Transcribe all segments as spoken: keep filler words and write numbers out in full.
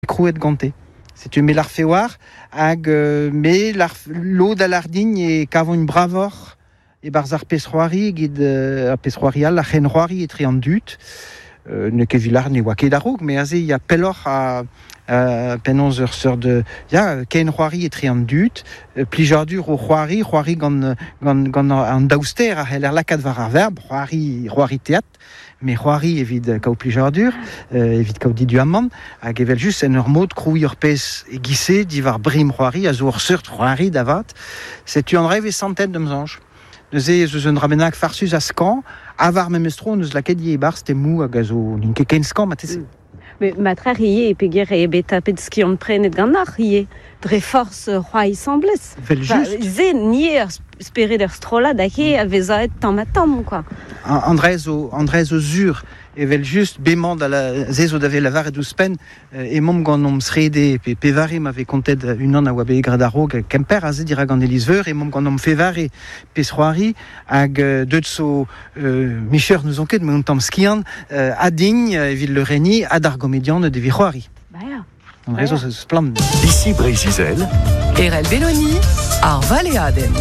Crouet ganté. C'est une mélarféoir, hag mais l'eau d'alardigne et qu'avant une bravor et barzar pesroari guide à pesroarial la renroari et triandut ne que villar ne wake darog mais azé il y a pelor à penonzer sur de ya kenroari et triandut plijardur au roari roari gan gan gan en dauster a heller la cadvar verbe roari roari théâtre mais roari évid kao plijardur évid kao di du amman a gevel juste en mode crouir pes et gissé divar brim roari azur surt roari davat c'est tu en rêve et centaines de mzange Neuze eus un ramenak farsus a skan, avar memestro neus laket ye bar stemou a gazo n'inke ken skan matese. Mais ma tra rie e peger e beta pet skion prenet gannach rie. Dre force roi sembles. Vel juste. Ze nier spere der strola da ke a vezaet tamatam quoi. Andrez o Andrez o zur e vel just bement da la zezo da vel lavar e douspen e mom gant om srede pe pevare m'avait conted une an a wabe gradarog kemper a ze dira gant elisveur e mom gant om fevare pesroari hag deut so micheur nous enquête mais on tam skian adigne evit le reni ad argomédian de viroari. Baya. Andrez o se plan. Ici Brézizel. Erel Belloni, Arval et Aden.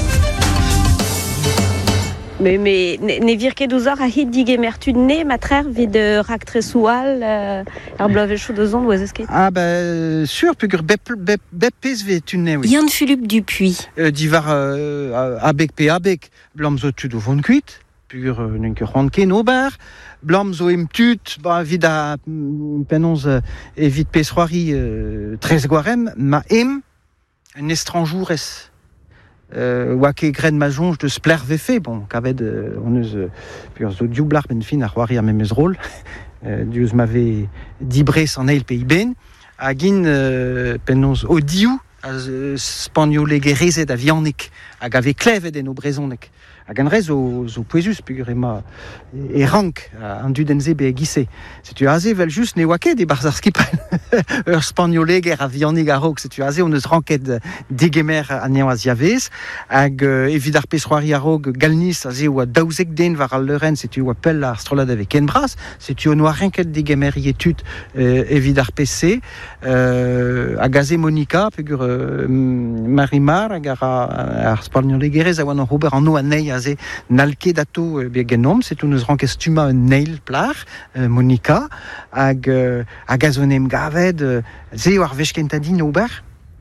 Mais mais ne virke douzar a hit digemertud ne matrer vid raktresoual ar blave chodozon ou esket. Ah bah sûr pugur bep bep bep pes ve tunne oui. Yann Philippe Dupuis. Euh, divar euh, abek pe abek blamzo tud o von kuit pugur euh, n'enke ronke nober blamzo em tut ba vid a penonz euh, evit pesroari euh, tres guarem ma em un estranjoures Euh, wake gren majonge de spler vefe bon kavet euh, on eus euh, pur zo diublar ben fin a c'hoari ar memez rol euh, dius m'avait dibre san eil pe ben a gin euh, penonz o diou a euh, spagnole gerezet a viannik hag ave klevet en o brezonek hag an rez o zo poezus pugur ema e rank an dudenze be gisse setu aze vel just ne wake de barzar skipal ur spagnole ger a viannik a rog setu aze on eus ranket degemer a neon a ziavez hag uh, evit ar pesroari a rog galnis aze oa daouzek den var al leuren setu oa pel ar strolad ave ken bras setu on oa renket degemer ietut uh, evit ar P C uh, hag aze Monica pugur uh, Marimar hag ar, ar spagnole gerez a oan an rober an o a nei aze nalke dato be genom setu neus ranket stuma un neil plar uh, Monica hag uh, hag azonem gaved uh, ze war vechkentadin ober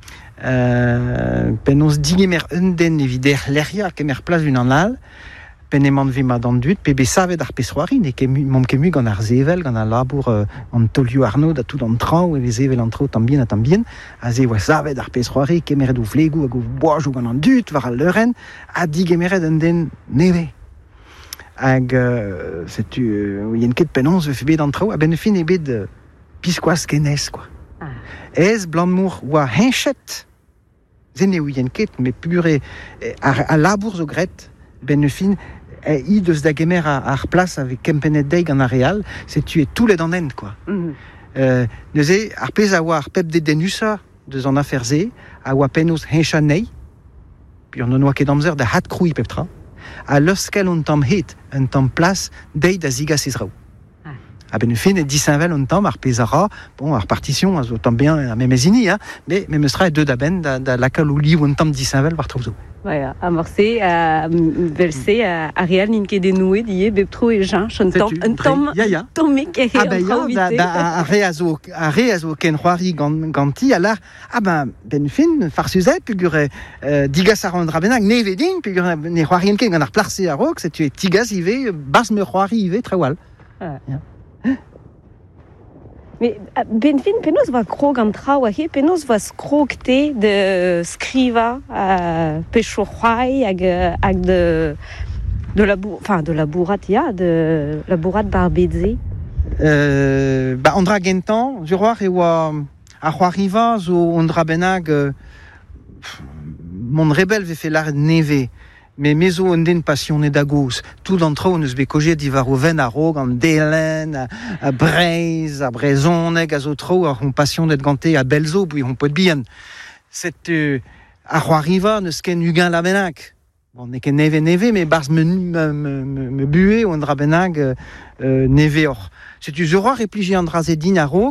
uh, penons digemer un den evider leria kemer plaz un an al penemant ve ma dandut pe be savet ar pesroari ne kemu mom kemu gant ar zevel gant ar labour uh, an tolio arno da tout an trao e zevel an trao tambien a tambien a ze oa savet ar pesroari kemeret o vlegou hag o boajou gant an dut var al leuren a digemeret un den neve hag uh, setu uh, yen ket penons ve febet an trao a ben fin ebet uh, piskoaz kenez quoi. Ah. Ez blanmour oa henchet zene ou yen ket me pure ar a labour zo gret ben fin e i deus da gemer ar plas avec kempenet deig an areal setu e tout let an end quoi. Mm-hmm. Euh, neuze ar pez a oa ar pep de denusa deus an afer ze a oa penos henchat nei puis on oa ket amzer da hat kroui peptra a leuskel on tam het un tam plas dei da zigas ezrao. Ah. A ben fin e disinvel on tam ar pez ara bon ar partition a zo tam bien a memezini hein, mais memestra e deud da ben da, da lakal ou li on tam disinvel war trauzo. Voilà, amorcé à verser à Ariel ninke denoué die beptro et Jean chantant un tom tomique et ah ben ya da a reazo a reazo ken roari ganti ala ah ben ben fin farsuzet pugure digas a rendre benag nevedin pugure ne roarien ken gant ar placé a rok c'est tu es tigas ive bas me roari ive trewal. Mais ben fin penos va krog an trao a he penos va skrogte de skriva a pecho roai hag hag de de la bour enfin de la bourrate ya de la bourrate barbedze. Euh ba andra gentan du roar e oa a roariva zo andra benag euh, mon rebel ve fe lar neve mais mezo on den passionné d'agos tout d'entre eux neus be koje divar o ven a rog an delen a, a breiz a brezoneg a zo tro a on passionné d'ganté a belzo bouy on pot bien cette euh, a roariva neus ken ugain la benak bon ne ken neve neve mais bars me me me, me bue on dra benag euh, neve or c'est tu zora répliger andra zedin a rog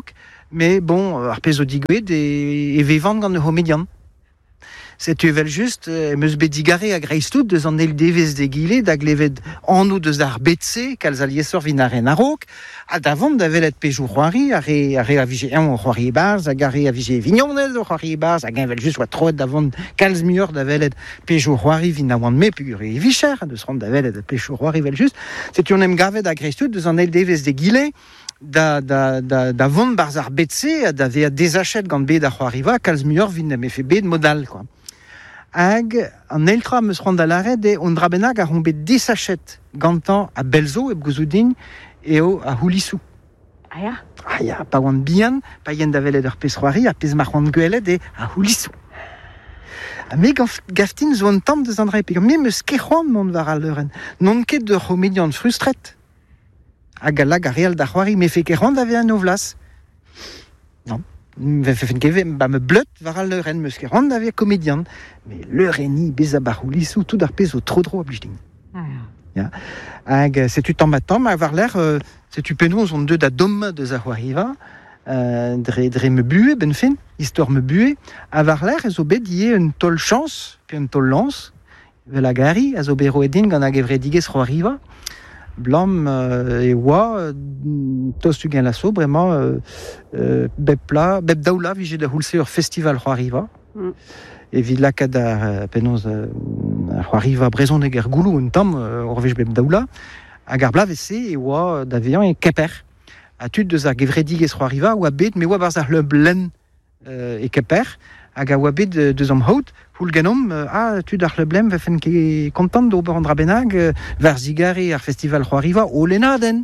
Mais bon, ar pezo digouet e vevant gant ur homedian. C'est evel just, e meus bet digare a greistout deus an el devez de gile da glevet anno deus ar betse kalz aliesor vin ar en arok, a davant da velet pejou c'hoari, a re a, re a vije en o c'hoari e barz, a gare a vije vignonez o c'hoari e barz, a genvel just oa troet davant kalz muur da velet pejou c'hoari vin a oan me pugur e vicher, deus rand da velet pejou c'hoari vel just. C'est un em gavet a greistout deus an el devez de gile, da da da da vont barz ar betse, da ve a dezachet gant bet ar c'hoari va, kalz muur vin me fe bet modal, quoi. Hag, an eltra meus rand a laret e on dra bennak ar on bet desachet gantan a Belzo e Bgouzoudin eo a Houlissou. Ah ya Ah ya, pa oan bihan, pa yen da velet ur pezroari, a pez mar oan gwelet e a Houlissou. A me gaf, gaftin zo an tamm deus an dra epik, me meus ket c'hoant mont war al leuren, non ket d'ur homedian frustret. Hag a lag a real da c'hoari, me fe ket c'hoant da ve an o vlas. Non. Ve fen ket ba me bleut war al leuren, meus ket c'hoant da ve komedian. Mais leureni bez a bar Houlissou, tout ar pez o tro dro a blij-din. Ah Ya. Hag, setu tamm batam, ma war l'air, euh, setu penaos on deud a dom deus a c'hoariva, euh, dre, dre me bue, ben fin, histoire me bue, a war l'air, ez o bet ie un tol chans, pe un tol lans, vel a gari, a zo bet roedin gant a gevredigez c'hoariva, blam euh, e oa, euh, tos tu gen lasso, bremañ, euh, euh, bep pla, bep daoula, vije da houlse ur festival c'hoariva, Mm. evit lakad ar penaos ar c'hoariva brezon eg ar goulou un tamm ur vez bep daoula, hag ar blavese e oa da vezañ e keper. A tud deus ar gevredigez c'hoariva oa bet, me oa barz ar leub lenn euh, e keper, hag a oa bet euh, deus am haut, houl ganom, euh, ah, tud ar leub lenn vefen ket kontant d'ober an dra bennak euh, var zigare ar festival c'hoariva o Lennadenn.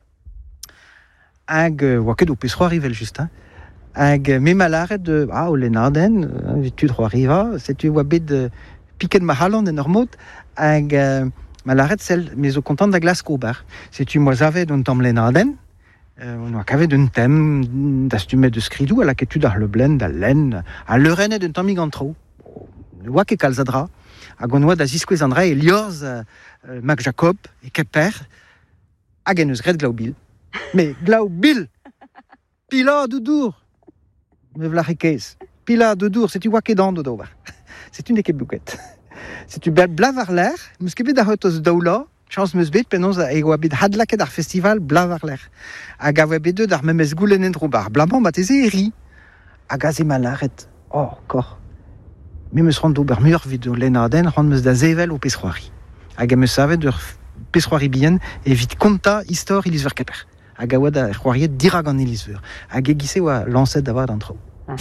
Hag euh, oa ket o pez c'hoarivel just, hein. Hag me malaret de ah o Lennadenn, euh, vitud c'hoariva, setu oa bet de piket ma halan en ur mod, hag euh, malaret sel me zo kontant da glas kobar. Setu moa zavet un tamm Lennadenn, euh, on oa kavet un tem da stumet de skridou, ala ket tud ar leub lenn da lenn, a leurennet un tamm igantro. Ne oa ket kalz a dra, hag on oa da ziskouez an dra e liorz euh, euh, Mac Jacob e keper, hag en eus gret glav bil. Me glav bil! Pila doudour! Me vla rekez. Pila doudour, setu oa ket an do d'ober. C'est une équipe bouquet. C'est tu bel blav ar l'air, meus ket bet a c'heutos daoula, chans meus bet penaos e oa bet hadlaket ar festival blav ar l'air. Hag a oa bet deud ar memez goulenn en dro bar blaban bat eze e ri. Hag a ze malaret, oh, kor. Me meus rand d'ober mur vid o Lennadenn, rand meus da zevel o pez c'hoari. Hag a meus savet ur pez c'hoari bihan e vit konta istor iliz ver keper. Hag a oa da c'hoariet dirag an iliz ver. Hag e gise oa lancet da vat an tro.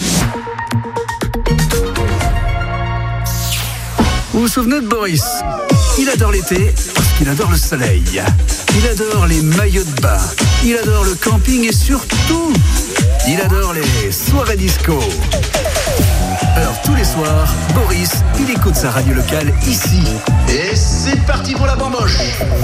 Vous vous souvenez de Boris? Il adore l'été parce qu'il adore le soleil. Il adore les maillots de bain. Il adore le camping et surtout, il adore les soirées disco. Alors tous les soirs, Boris, il écoute sa radio locale ici. Et c'est parti pour la bamboche.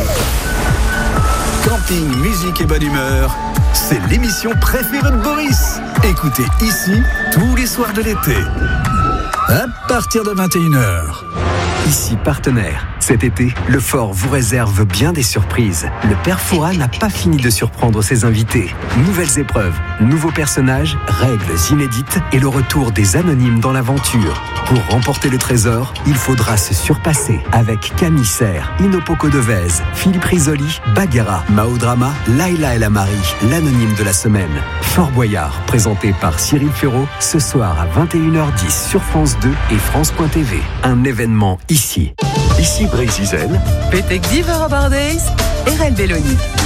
Camping, musique et bonne humeur, c'est l'émission préférée de Boris. Écoutez ici tous les soirs de l'été. À partir de vingt et une heures. Ici partenaire. Cet été, le Fort vous réserve bien des surprises. Le Père Fouras n'a pas fini de surprendre ses invités. Nouvelles épreuves, nouveaux personnages, règles inédites et le retour des anonymes dans l'aventure. Pour remporter le trésor, il faudra se surpasser avec Camille Serre, Inopoko Devez, Philippe Risoli, Bagheera, Mao Drama, Laila El Amari, l'anonyme de la semaine. Fort Boyard, présenté par Cyril Ferraud, ce soir à vingt et une heures dix sur France deux et France point T V. Un événement ici. Ici Brézizel. Petek diver a bardeiz, R L Belloni.